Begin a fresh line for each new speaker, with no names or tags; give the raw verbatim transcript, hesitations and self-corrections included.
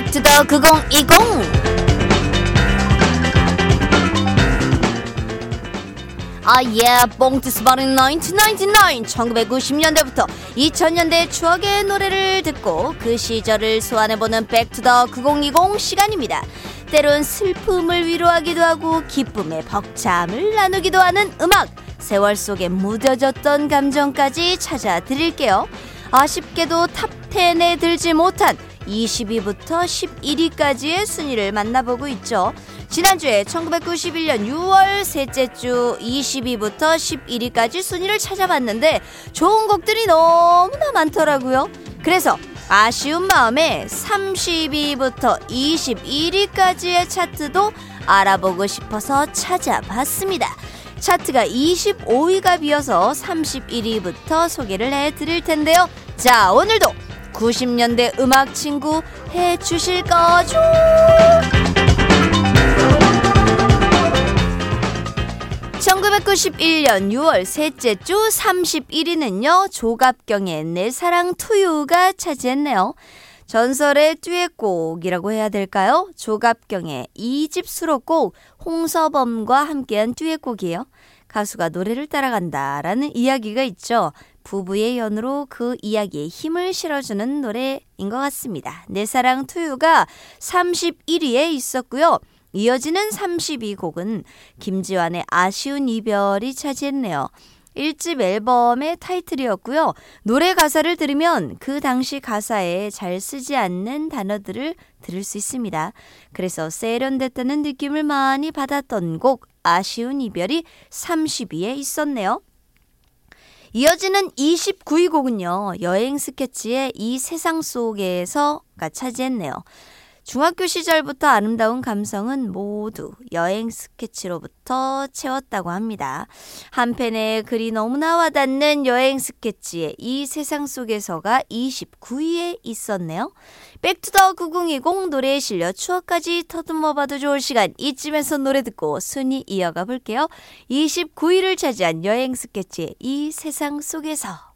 백투더 구천이십. 아예 뽕트스 바른 천구백구십구. 천구백구십 년대부터 이천 년대 추억의 노래를 듣고 그 시절을 소환해보는 백투더 구천이십 시간입니다. 때론 슬픔을 위로하기도 하고 기쁨의 벅참을 나누기도 하는 음악, 세월 속에 묻어졌던 감정까지 찾아드릴게요. 아쉽게도 탑텐에 들지 못한 이십 위부터 십일 위까지의 순위를 만나보고 있죠. 지난주에 천구백구십일 년 유월 셋째 주 이십 위부터 십일 위까지 순위를 찾아봤는데 좋은 곡들이 너무나 많더라고요. 그래서 아쉬운 마음에 삼십 위부터 이십일 위까지의 차트도 알아보고 싶어서 찾아봤습니다. 차트가 이십오 위가 비어서 삼십일 위부터 소개를 해드릴 텐데요. 자, 오늘도 구십 년대 음악 친구 해주실 거죠? 천구백구십일 년 유월 셋째 주 삼십일 위는요. 조갑경의 내 사랑 투유가 차지했네요. 전설의 듀엣곡이라고 해야 될까요? 조갑경의 이 집 수록곡 홍서범과 함께한 듀엣곡이에요. 가수가 노래를 따라간다라는 이야기가 있죠. 부부의 연으로 그 이야기에 힘을 실어주는 노래인 것 같습니다. 내 사랑 투유가 삼십일 위에 있었고요. 이어지는 삼십이 곡은 김지완의 아쉬운 이별이 차지했네요. 일 집 앨범의 타이틀이었고요. 노래 가사를 들으면 그 당시 가사에 잘 쓰지 않는 단어들을 들을 수 있습니다. 그래서 세련됐다는 느낌을 많이 받았던 곡 아쉬운 이별이 삼십 위에 있었네요. 이어지는 이십구 위 곡은요. 여행 스케치의 이 세상 속에서가 차지했네요. 중학교 시절부터 아름다운 감성은 모두 여행 스케치로부터 채웠다고 합니다. 한편의 글이 너무나 와닿는 여행 스케치의 이 세상 속에서가 이십구 위에 있었네요. 백투더 구천이십 노래에 실려 추억까지 터듬어봐도 좋을 시간, 이쯤에서 노래 듣고 순위 이어가 볼게요. 이십구 위를 차지한 여행 스케치의 이 세상 속에서.